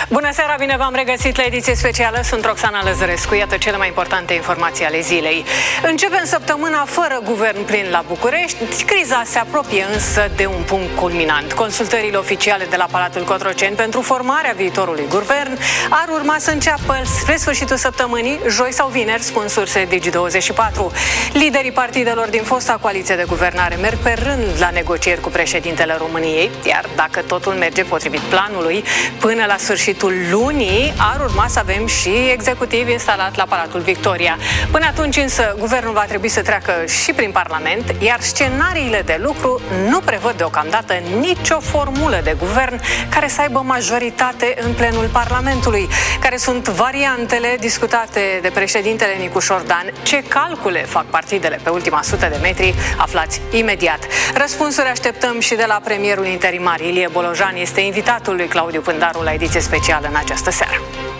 Bună seara, bine v-am regăsit la ediție specială. Sunt Roxana Lăzărescu. Iată cele mai importante informații ale zilei. Începem săptămâna fără guvern plin la București. Criza se apropie însă de un punct culminant. Consultările oficiale de la Palatul Cotroceni pentru formarea viitorului guvern ar urma să înceapă spre sfârșitul săptămânii, joi sau vineri, spun surse Digi24. Liderii partidelor din fosta coaliție de guvernare merg pe rând la negocieri cu președintele României, iar dacă totul merge potrivit planului, până la sfârșitul lunii ar urma să avem și executiv instalat la Palatul Victoria. Până atunci însă guvernul va trebui să treacă și prin Parlament, iar scenariile de lucru nu prevăd deocamdată nicio formulă de guvern care să aibă majoritate în plenul Parlamentului. Care sunt variantele discutate de președintele Nicușor Dan? Ce calcule fac partidele pe ultima 100 de metri? Aflați imediat. Răspunsuri așteptăm și de la premierul interimar Ilie Bolojan. Este invitatul lui Claudiu Pândaru la ediție specială în această seară.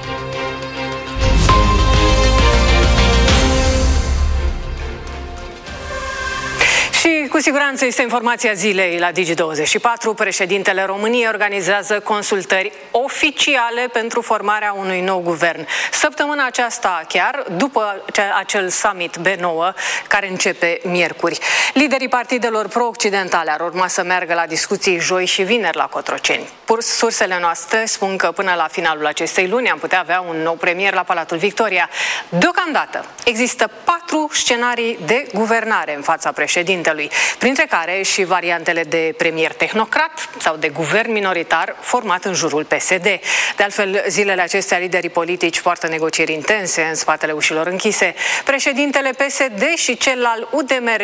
Și cu siguranță este informația zilei la Digi24. Președintele României organizează consultări oficiale pentru formarea unui nou guvern. Săptămâna aceasta chiar, după acel summit B9 care începe miercuri. Liderii partidelor pro-occidentale ar urma să meargă la discuții joi și vineri la Cotroceni. Sursele noastre spun că până la finalul acestei luni am putea avea un nou premier la Palatul Victoria. Deocamdată există 4 scenarii de guvernare în fața președintelui, printre care și variantele de premier tehnocrat sau de guvern minoritar format în jurul PSD. De altfel, zilele acestea liderii politici poartă negocieri intense în spatele ușilor închise. Președintele PSD și cel al UDMR